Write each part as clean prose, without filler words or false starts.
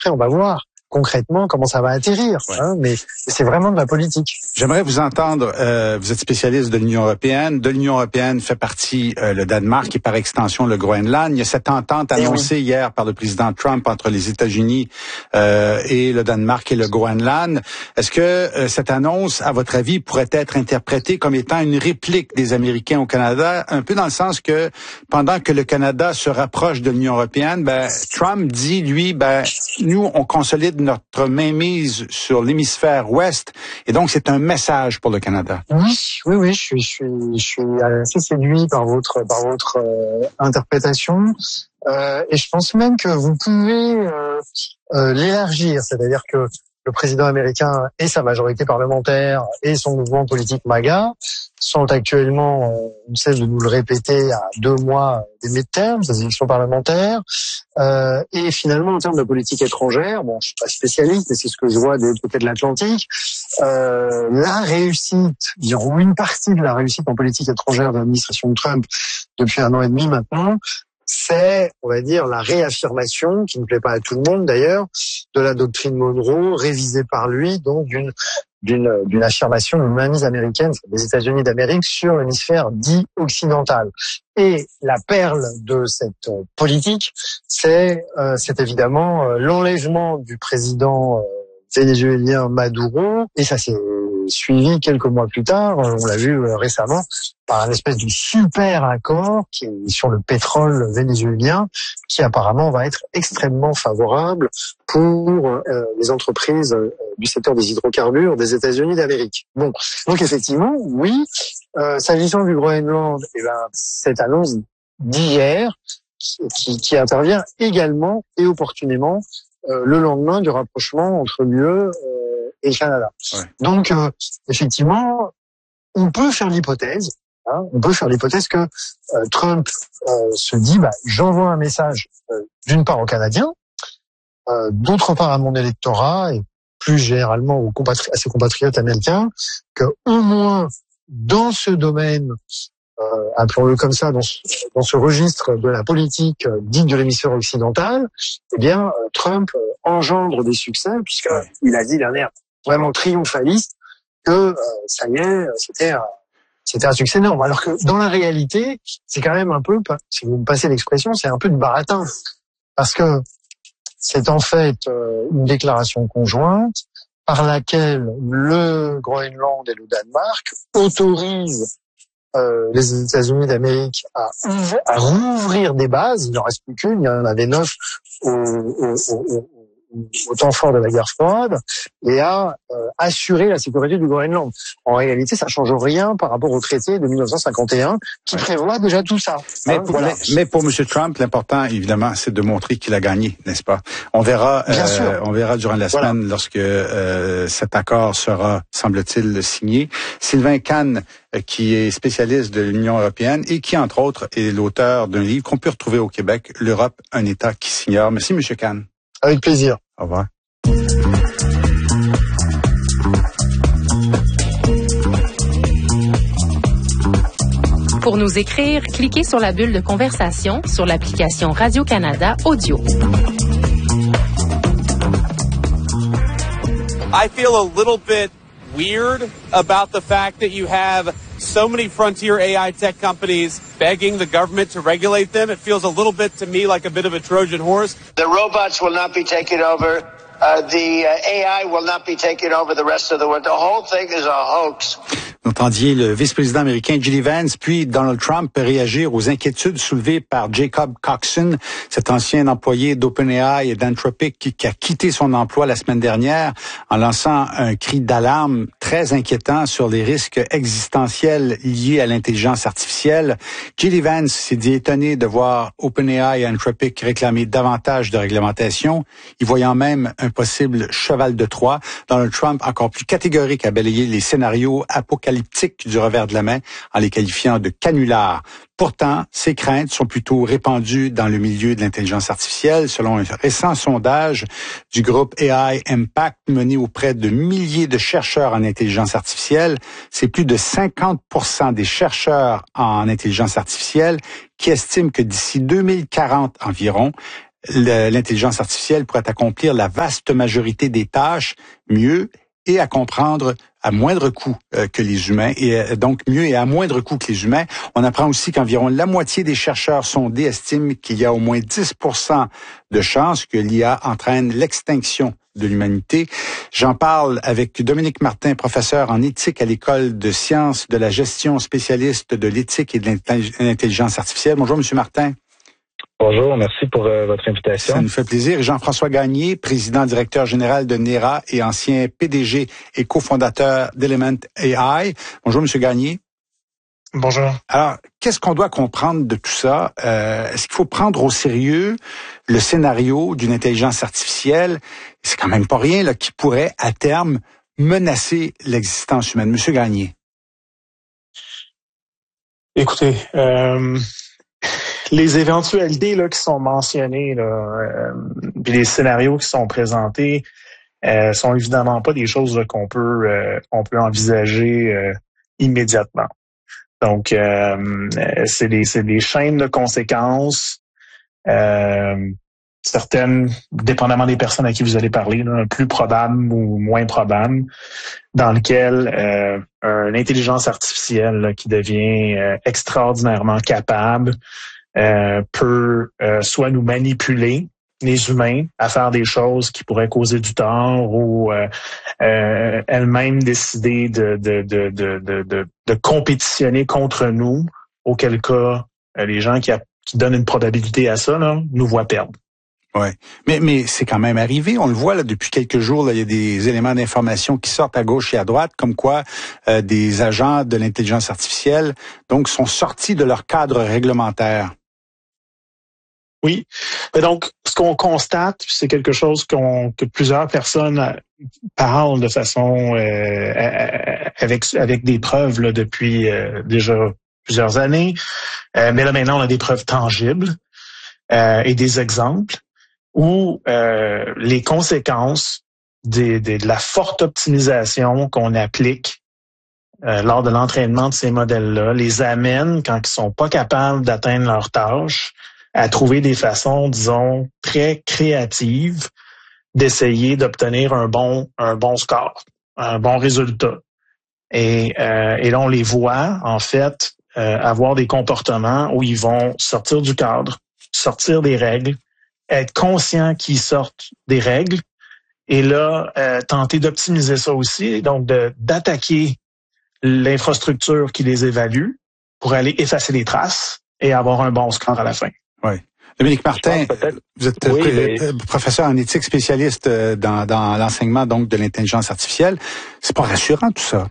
Après, on va voir concrètement comment ça va atterrir, mais c'est vraiment de la politique. J'aimerais vous entendre, vous êtes spécialiste de l'Union européenne. De l'Union européenne fait partie le Danemark et par extension le Groenland. Il y a cette entente annoncée hier par le président Trump entre les États-Unis et le Danemark et le Groenland. Est-ce que cette annonce, à votre avis, pourrait être interprétée comme étant une réplique des Américains au Canada, un peu dans le sens que pendant que le Canada se rapproche de l'Union européenne, Trump dit, lui, nous, on consolide notre mainmise sur l'hémisphère ouest, et donc c'est un message pour le Canada. Oui, je suis assez séduit par votre interprétation, et je pense même que vous pouvez l'élargir, c'est-à-dire que le président américain et sa majorité parlementaire et son mouvement politique MAGA sont actuellement, on cesse de nous le répéter, à 2 mois des midterms, des élections parlementaires. Et finalement, en termes de politique étrangère, je suis pas spécialiste, mais c'est ce que je vois de l'autre côté de l'Atlantique, la réussite, ou une partie de la réussite en politique étrangère de l'administration de Trump depuis 1 an et demi maintenant, c'est, on va dire, la réaffirmation, qui ne plaît pas à tout le monde d'ailleurs, de la doctrine Monroe, révisée par lui, donc d'une affirmation, d'une mainmise américaine des États-Unis d'Amérique sur l'hémisphère dit occidental. Et la perle de cette politique, c'est évidemment l'enlèvement du président vénézuélien Maduro, et ça s'est suivi quelques mois plus tard, on l'a vu récemment, par un espèce de super accord qui est sur le pétrole vénézuélien, qui apparemment va être extrêmement favorable pour les entreprises du secteur des hydrocarbures des États-Unis d'Amérique. Bon, donc effectivement, oui, s'agissant du Groenland, cette annonce d'hier qui intervient également et opportunément le lendemain du rapprochement entre l'UE et le Canada. Ouais. Donc, effectivement, on peut faire l'hypothèse que Trump se dit, j'envoie un message d'une part aux Canadiens, d'autre part à mon électorat et plus généralement à ses compatriotes américains, que au moins dans ce domaine, appelons-le comme ça, dans ce registre de la politique dite de l'hémisphère occidental, Trump engendre des succès, puisqu'il a dit d'un air vraiment triomphaliste que ça y est, c'était un succès énorme. Alors que dans la réalité, c'est quand même un peu, si vous me passez l'expression, c'est un peu de baratin. Parce que c'est en fait une déclaration conjointe par laquelle le Groenland et le Danemark autorisent les États-Unis d'Amérique à rouvrir des bases. Il n'en reste plus qu'une, il y en avait 9 au temps fort de la guerre froide, et à assurer la sécurité du Groenland. En réalité, ça change rien par rapport au traité de 1951 qui prévoit déjà tout ça. Mais pour M. Trump, l'important, évidemment, c'est de montrer qu'il a gagné, n'est-ce pas? On verra durant la semaine lorsque cet accord sera, semble-t-il, signé. Sylvain Kahn, qui est spécialiste de l'Union européenne et qui, entre autres, est l'auteur d'un livre qu'on peut retrouver au Québec, L'Europe, un État qui s'ignore. Merci, M. Kahn. Avec plaisir. Au revoir. Pour nous écrire, cliquez sur la bulle de conversation sur l'application Radio-Canada Audio. I feel a little bit weird about the fact that you have so many frontier AI tech companies begging the government to regulate them. It feels a little bit to me like a bit of a Trojan horse. The robots will not be taking over. The AI will not be taking over the rest of the world. The whole thing is a hoax. Vous entendiez le vice-président américain J.D. Vance, puis Donald Trump réagir aux inquiétudes soulevées par Jacob Coxon, cet ancien employé d'OpenAI et d'Anthropic qui a quitté son emploi la semaine dernière en lançant un cri d'alarme très inquiétant sur les risques existentiels liés à l'intelligence artificielle. J.D. Vance s'est dit étonné de voir OpenAI et Anthropic réclamer davantage de réglementation, y voyant même un possible cheval de Troie. Donald Trump, encore plus catégorique, a balayé les scénarios apocalyptiques du revers de la main en les qualifiant de canulars. Pourtant, ces craintes sont plutôt répandues dans le milieu de l'intelligence artificielle. Selon un récent sondage du groupe AI Impact mené auprès de milliers de chercheurs en intelligence artificielle, c'est plus de 50% des chercheurs en intelligence artificielle qui estiment que d'ici 2040 environ, l'intelligence artificielle pourrait accomplir la vaste majorité des tâches mieux et à comprendre à moindre coût que les humains, et donc mieux et à moindre coût que les humains. On apprend aussi qu'environ la moitié des chercheurs sondés estiment qu'il y a au moins 10% de chances que l'IA entraîne l'extinction de l'humanité. J'en parle avec Dominique Martin, professeur en éthique à l'École de sciences de la gestion, spécialiste de l'éthique et de l'intelligence artificielle. Bonjour, Monsieur Martin. Bonjour, merci pour votre invitation. Ça nous fait plaisir. Et Jean-François Gagné, président directeur général de NERA et ancien PDG et cofondateur d'Element AI. Bonjour, Monsieur Gagné. Bonjour. Alors, qu'est-ce qu'on doit comprendre de tout ça? Est-ce qu'il faut prendre au sérieux le scénario d'une intelligence artificielle? C'est quand même pas rien là qui pourrait, à terme, menacer l'existence humaine. Monsieur Gagné. Écoutez, les éventualités là qui sont mentionnées, puis les scénarios qui sont présentés, sont évidemment pas des choses là, qu'on peut envisager immédiatement. Donc, c'est des chaînes de conséquences, certaines, dépendamment des personnes à qui vous allez parler, là, plus probables ou moins probables, dans lequel une intelligence artificielle là, qui devient extraordinairement capable peut soit nous manipuler, les humains, à faire des choses qui pourraient causer du tort ou elle-même décider de compétitionner contre nous, auquel cas les gens qui donnent une probabilité à ça là, nous voient perdre. Ouais, mais c'est quand même arrivé. On le voit là depuis quelques jours. Là, il y a des éléments d'information qui sortent à gauche et à droite, comme quoi des agents de l'intelligence artificielle donc sont sortis de leur cadre réglementaire. Oui. Donc, ce qu'on constate, c'est quelque chose que plusieurs personnes parlent de façon avec des preuves là, depuis déjà plusieurs années. Mais là maintenant, on a des preuves tangibles et des exemples où les conséquences de la forte optimisation qu'on applique lors de l'entraînement de ces modèles-là les amènent, quand ils sont pas capables d'atteindre leurs tâches, à trouver des façons, disons, très créatives d'essayer d'obtenir un bon score, un bon résultat. Et là, on les voit, en fait, avoir des comportements où ils vont sortir du cadre, sortir des règles, être conscients qu'ils sortent des règles, et là, tenter d'optimiser ça aussi, donc d'attaquer l'infrastructure qui les évalue pour aller effacer les traces et avoir un bon score à la fin. Oui. Dominique Martin, vous êtes professeur en éthique spécialiste dans l'enseignement donc de l'intelligence artificielle. C'est pas rassurant tout ça.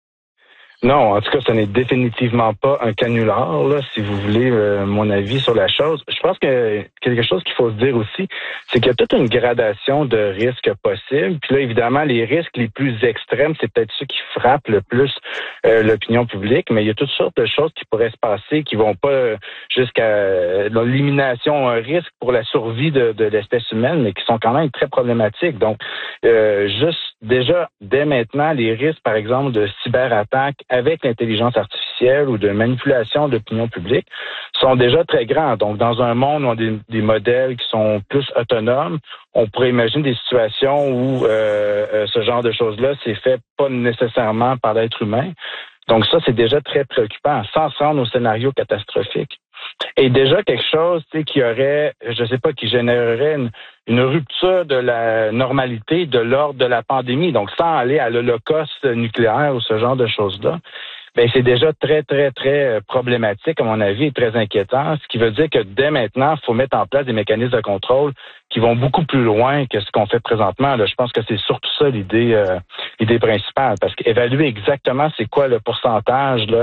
Non, en tout cas, ce n'est définitivement pas un canular, là, si vous voulez mon avis sur la chose. Je pense que quelque chose qu'il faut se dire aussi, c'est qu'il y a toute une gradation de risques possibles. Puis là, évidemment, les risques les plus extrêmes, c'est peut-être ceux qui frappent le plus l'opinion publique, mais il y a toutes sortes de choses qui pourraient se passer, qui vont pas jusqu'à l'élimination, un risque pour la survie de l'espèce humaine, mais qui sont quand même très problématiques. Donc, juste déjà, dès maintenant, les risques, par exemple, de cyberattaques avec l'intelligence artificielle ou de manipulation de l'opinion publique sont déjà très grands. Donc, dans un monde où on a des modèles qui sont plus autonomes, on pourrait imaginer des situations où ce genre de choses-là c'est fait pas nécessairement par l'être humain. Donc ça, c'est déjà très préoccupant, sans se rendre au scénario catastrophique. Et déjà quelque chose qui aurait, je sais pas, qui générerait une rupture de la normalité, de l'ordre de la pandémie, donc sans aller à l'holocauste nucléaire ou ce genre de choses-là, ben c'est déjà très, très, très problématique, à mon avis, et très inquiétant, ce qui veut dire que dès maintenant, il faut mettre en place des mécanismes de contrôle qui vont beaucoup plus loin que ce qu'on fait présentement. Là, je pense que c'est surtout ça l'idée principale, parce qu'évaluer exactement c'est quoi le pourcentage là,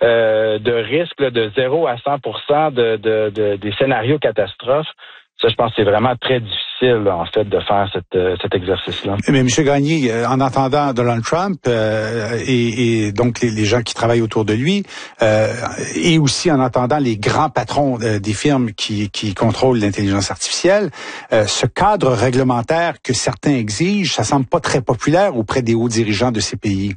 de risque là, de 0 à 100% des scénarios catastrophes. Ça, je pense que c'est vraiment très difficile, en fait, de faire cet exercice-là. Mais M. Gagné, en entendant Donald Trump et donc les gens qui travaillent autour de lui, et aussi en entendant les grands patrons des firmes qui contrôlent l'intelligence artificielle, ce cadre réglementaire que certains exigent, ça semble pas très populaire auprès des hauts dirigeants de ces pays.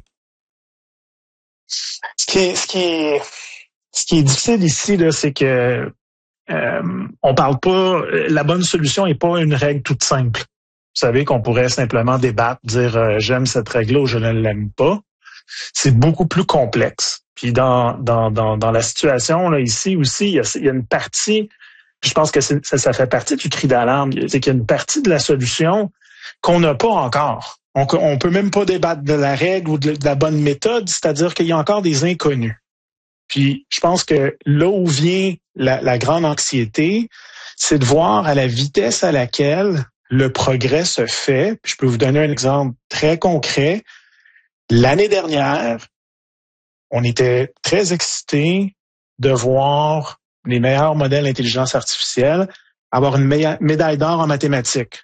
Ce qui est difficile ici, là, c'est que on parle pas, la bonne solution n'est pas une règle toute simple. Vous savez qu'on pourrait simplement débattre, dire j'aime cette règle-là ou je ne l'aime pas. C'est beaucoup plus complexe. Puis dans la situation là ici aussi, il y a une partie, je pense que ça fait partie du cri d'alarme, c'est qu'il y a une partie de la solution qu'on n'a pas encore. On peut même pas débattre de la règle ou de la bonne méthode, c'est-à-dire qu'il y a encore des inconnus. Puis je pense que là où vient la grande anxiété, c'est de voir à la vitesse à laquelle le progrès se fait. Puis je peux vous donner un exemple très concret. L'année dernière, on était très excités de voir les meilleurs modèles d'intelligence artificielle avoir une médaille d'or en mathématiques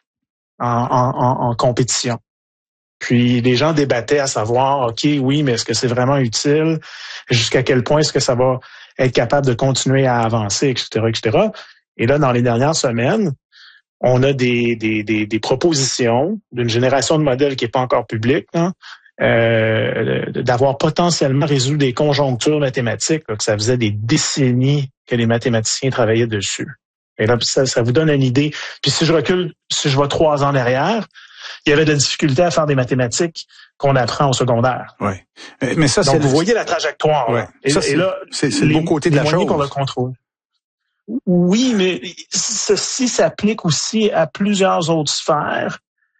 en compétition. Puis les gens débattaient à savoir, OK, oui, mais est-ce que c'est vraiment utile? Jusqu'à quel point est-ce que ça va être capable de continuer à avancer, etc., etc. Et là, dans les dernières semaines, on a des propositions d'une génération de modèles qui n'est pas encore publique, hein, d'avoir potentiellement résolu des conjonctures mathématiques, là, que ça faisait des décennies que les mathématiciens travaillaient dessus. Et là, ça vous donne une idée. Puis si je vais 3 ans derrière, il y avait de la difficulté à faire des mathématiques qu'on apprend au secondaire. Oui. Mais ça, donc, vous voyez la trajectoire. Ouais. Là. Et là, c'est le beau côté de la chose. Pour le contrôle. Oui, mais ceci s'applique aussi à plusieurs autres sphères.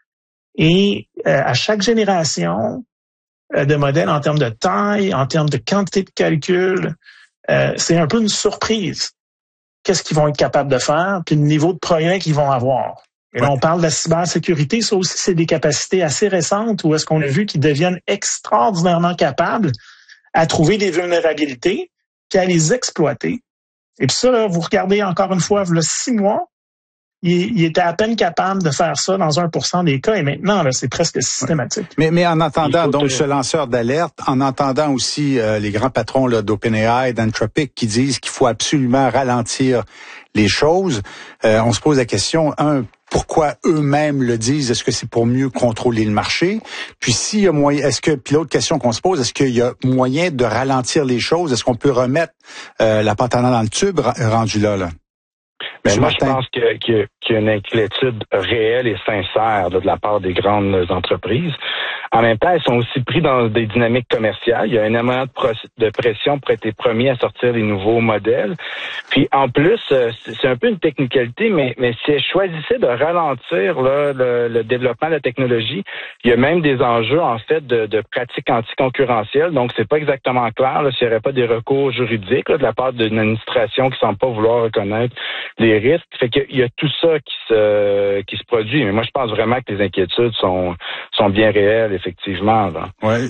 Et à chaque génération de modèles en termes de taille, en termes de quantité de calcul, c'est un peu une surprise. Qu'est-ce qu'ils vont être capables de faire, puis le niveau de progrès qu'ils vont avoir. Et là, on parle de la cybersécurité. Ça aussi, c'est des capacités assez récentes où est-ce qu'on a vu qu'ils deviennent extraordinairement capables à trouver des vulnérabilités, puis à les exploiter. Et puis ça, là, vous regardez encore une fois, il y a 6 mois, il était à peine capable de faire ça dans 1% des cas. Et maintenant, là, c'est presque systématique. Mais en entendant donc ce lanceur d'alerte, en entendant aussi les grands patrons là, d'OpenAI, d'Anthropic qui disent qu'il faut absolument ralentir les choses, on se pose la question, pourquoi eux-mêmes le disent? Est-ce que c'est pour mieux contrôler le marché? Puis s'il y a moyen, puis l'autre question qu'on se pose, est-ce qu'il y a moyen de ralentir les choses? Est-ce qu'on peut remettre la patente dans le tube rendu là? Mais moi, je pense qu'il y a une inquiétude réelle et sincère là, de la part des grandes entreprises. En même temps, elles sont aussi pris dans des dynamiques commerciales. Il y a énormément de pression pour être les premiers à sortir les nouveaux modèles. Puis en plus, c'est un peu une technicalité, mais si elles choisissaient de ralentir là, le développement de la technologie, il y a même des enjeux en fait de pratiques anticoncurrentielles. Donc c'est pas exactement clair s'il n'y aurait pas des recours juridiques là, de la part d'une administration qui semble pas vouloir reconnaître les risques. Fait qu'il y a tout ça qui se produit. Mais moi, je pense vraiment que les inquiétudes sont bien réelles, effectivement. Ouais.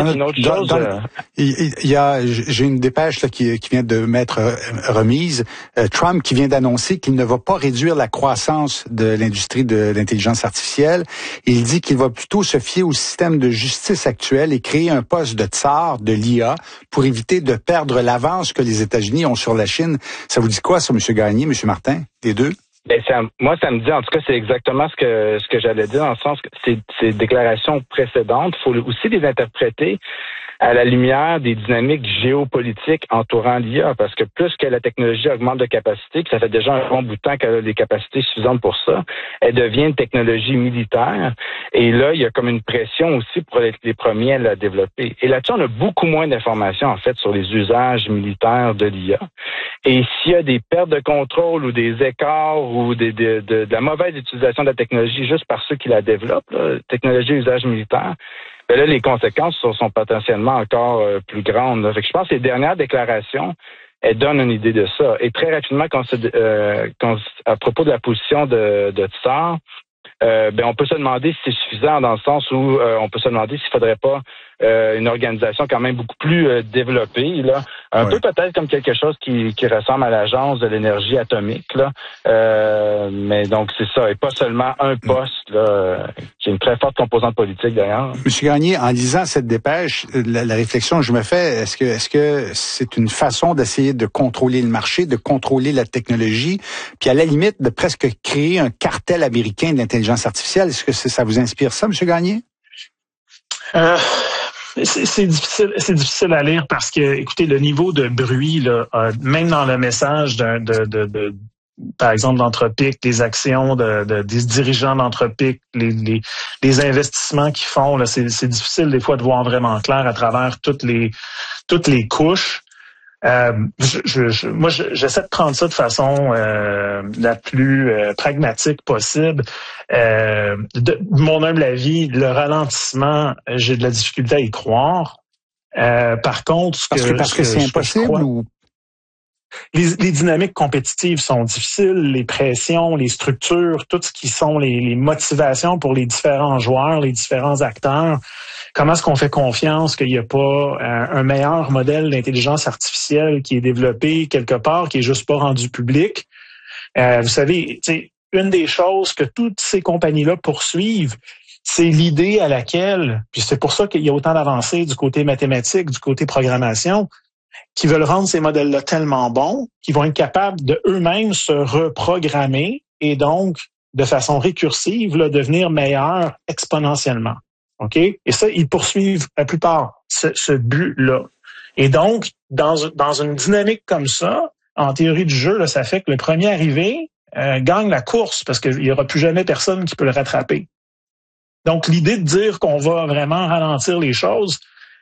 J'ai une dépêche là, qui vient de m'être remise. Trump qui vient d'annoncer qu'il ne va pas réduire la croissance de l'industrie de l'intelligence artificielle. Il dit qu'il va plutôt se fier au système de justice actuel et créer un poste de tsar de l'IA pour éviter de perdre l'avance que les États-Unis ont sur la Chine. Ça vous dit quoi, ça, M. Gagné, M. Martin, les deux? Ben moi, ça me dit, en tout cas, c'est exactement ce que j'allais dire, dans le sens que ces déclarations précédentes, il faut aussi les interpréter à la lumière des dynamiques géopolitiques entourant l'IA, parce que plus que la technologie augmente de capacité, puis ça fait déjà un bon bout de temps qu'elle a les capacités suffisantes pour ça, elle devient une technologie militaire, et là, il y a comme une pression aussi pour être les premiers à la développer. Et là-dessus, on a beaucoup moins d'informations, en fait, sur les usages militaires de l'IA. Et s'il y a des pertes de contrôle ou des écarts ou de la mauvaise utilisation de la technologie juste par ceux qui la développent, là, technologie et usage militaire, ben là, les conséquences sont potentiellement encore plus grandes. Là. Fait que je pense que les dernières déclarations, elles donnent une idée de ça. Et très rapidement, à propos de la position de Tsar, on peut se demander si c'est suffisant dans le sens où on peut se demander s'il faudrait pas une organisation quand même beaucoup plus développée, là. Un peu peut-être comme quelque chose qui ressemble à l'Agence de l'énergie atomique, là. Mais donc c'est ça, et pas seulement un poste, là, qui est une très forte composante politique d'ailleurs. Monsieur Gagné, en lisant cette dépêche, la réflexion que je me fais, est-ce que c'est une façon d'essayer de contrôler le marché, de contrôler la technologie, puis à la limite de presque créer un cartel américain de l'intelligence artificielle? Est-ce que ça vous inspire ça, Monsieur Gagné? C'est difficile à lire parce que, écoutez, le niveau de bruit, là, même dans le message par exemple, d'Anthropic, des actions des dirigeants d'Anthropic, les investissements qu'ils font, là, c'est difficile des fois de voir vraiment clair à travers toutes les couches. Moi, j'essaie de prendre ça de façon la plus pragmatique possible. De mon humble avis, le ralentissement, j'ai de la difficulté à y croire. Par contre, parce que c'est impossible ou les dynamiques compétitives sont difficiles, les pressions, les structures, tout ce qui sont les motivations pour les différents joueurs, les différents acteurs. Comment est-ce qu'on fait confiance qu'il n'y a pas un meilleur modèle d'intelligence artificielle qui est développé quelque part, qui est juste pas rendu public? Vous savez, une des choses que toutes ces compagnies-là poursuivent, c'est l'idée à laquelle, puis c'est pour ça qu'il y a autant d'avancées du côté mathématique, du côté programmation, qui veulent rendre ces modèles-là tellement bons qu'ils vont être capables de eux-mêmes se reprogrammer et donc, de façon récursive, là, devenir meilleurs exponentiellement. OK? Et ça, ils poursuivent la plupart ce but-là. Et donc, dans une dynamique comme ça, en théorie du jeu, là, ça fait que le premier arrivé gagne la course parce qu'il n'y aura plus jamais personne qui peut le rattraper. Donc, l'idée de dire qu'on va vraiment ralentir les choses,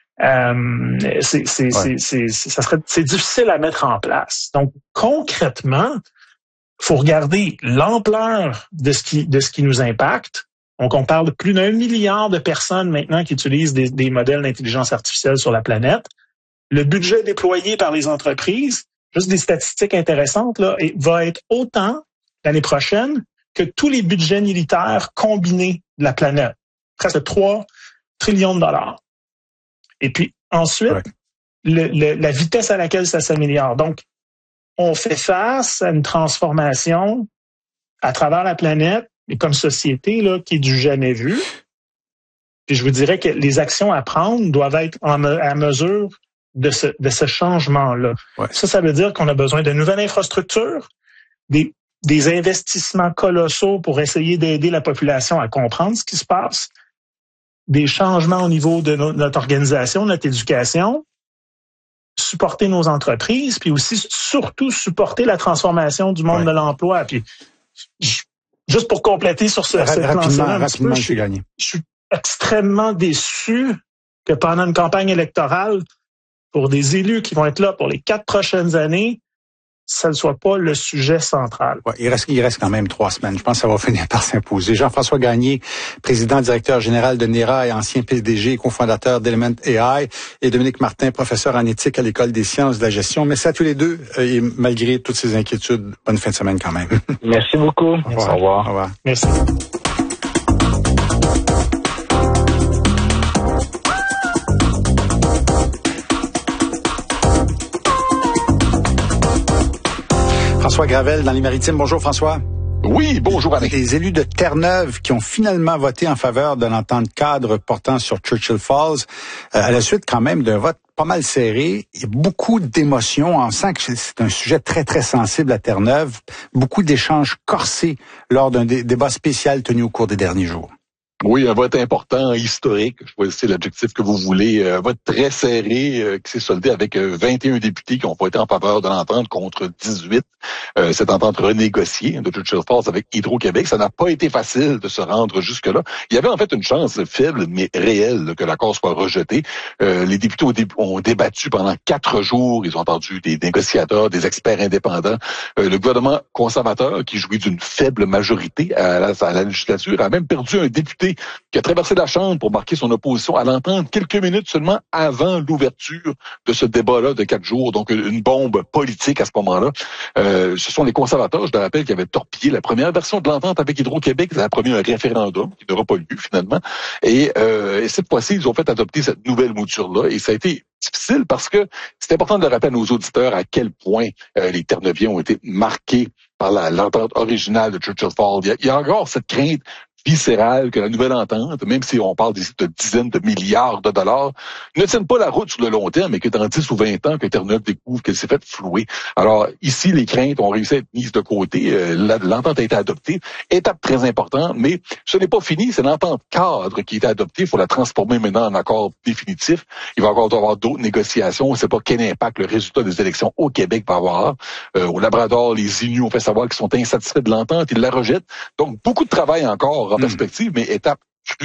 c'est difficile à mettre en place. Donc, concrètement, faut regarder l'ampleur de ce qui nous impacte. Donc, on parle de plus d'1 milliard de personnes maintenant qui utilisent des modèles d'intelligence artificielle sur la planète. Le budget déployé par les entreprises, juste des statistiques intéressantes, là, va être autant l'année prochaine que tous les budgets militaires combinés de la planète. Presque 3 trillions de dollars. Et puis ensuite, la vitesse à laquelle ça s'améliore. Donc, on fait face à une transformation à travers la planète et comme société là, qui est du jamais vu. Puis je vous dirais que les actions à prendre doivent être à mesure de ce changement-là. Ouais. Ça veut dire qu'on a besoin de nouvelles infrastructures, des investissements colossaux pour essayer d'aider la population à comprendre ce qui se passe, des changements au niveau de notre organisation, notre éducation, supporter nos entreprises, puis aussi surtout supporter la transformation du monde de l'emploi. Puis juste pour compléter sur ce plan-là, je suis extrêmement déçu que pendant une campagne électorale, pour des élus qui vont être là pour les 4 prochaines années, ça ne soit pas le sujet central. Ouais, il reste quand même 3 semaines. Je pense que ça va finir par s'imposer. Jean-François Gagné, président directeur général de NERA et ancien PDG et cofondateur d'Element AI, et Dominique Martin, professeur en éthique à l'École des sciences de la gestion. Merci à tous les deux et malgré toutes ces inquiétudes, bonne fin de semaine quand même. Merci beaucoup. Merci. Au revoir. Au revoir. Merci. François Gravel dans les Maritimes. Bonjour François. Oui, bonjour Alex. Les élus de Terre-Neuve qui ont finalement voté en faveur de l'entente cadre portant sur Churchill Falls, à la suite quand même d'un vote pas mal serré. Il y a beaucoup d'émotions. On sent que c'est un sujet très, très sensible à Terre-Neuve. Beaucoup d'échanges corsés lors d'un débat spécial tenu au cours des derniers jours. Oui, un vote important, historique, choisissez l'adjectif que vous voulez, un vote très serré qui s'est soldé avec 21 députés qui ont voté en faveur de l'entente contre 18. Cette entente renégociée de Churchill Falls avec Hydro-Québec, ça n'a pas été facile de se rendre jusque-là. Il y avait en fait une chance faible mais réelle que l'accord soit rejeté. Les députés ont débattu pendant 4 jours, ils ont entendu des négociateurs, des experts indépendants. Le gouvernement conservateur, qui jouit d'une faible majorité à la législature, a même perdu un député qui a traversé la Chambre pour marquer son opposition à l'entente quelques minutes seulement avant l'ouverture de ce débat-là de 4 jours. Donc, une bombe politique à ce moment-là. Ce sont les conservateurs, je le rappelle, qui avaient torpillé la première version de l'entente avec Hydro-Québec. Ça a promis un référendum qui n'aura pas lieu finalement. Et cette fois-ci, ils ont fait adopter cette nouvelle mouture-là. Et ça a été difficile parce que c'est important de rappeler à nos auditeurs à quel point les Terre-Neuviens ont été marqués par l'entente originale de Churchill Falls. Il y a encore cette crainte viscérale que la nouvelle entente, même si on parle de dizaines de milliards de dollars, ne tienne pas la route sur le long terme et que dans 10 ou 20 ans, que Terre-Neuve découvre qu'elle s'est fait flouer. Alors, ici, les craintes ont réussi à être mises de côté. L'entente a été adoptée. Étape très importante, mais ce n'est pas fini. C'est l'entente cadre qui a été adoptée. Il faut la transformer maintenant en accord définitif. Il va encore y avoir d'autres négociations. On ne sait pas quel impact le résultat des élections au Québec va avoir. Au Labrador, les Inuits ont fait savoir qu'ils sont insatisfaits de l'entente. Ils la rejettent. Donc, beaucoup de travail encore en perspective, mais étape